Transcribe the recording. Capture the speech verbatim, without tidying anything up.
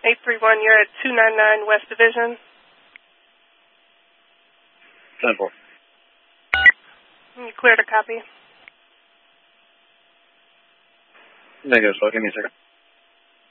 eight three one, you're at two ninety-nine West Division. ten four. You cleared a copy. Negative, so give me a second.